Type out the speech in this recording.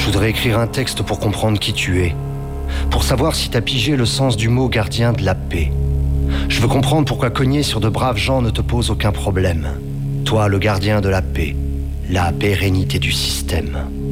voudrais écrire un texte pour comprendre qui tu es. Pour savoir si t'as pigé le sens du mot gardien de la paix. Je veux comprendre pourquoi cogner sur de braves gens ne te pose aucun problème. Toi, le gardien de la paix, la pérennité du système.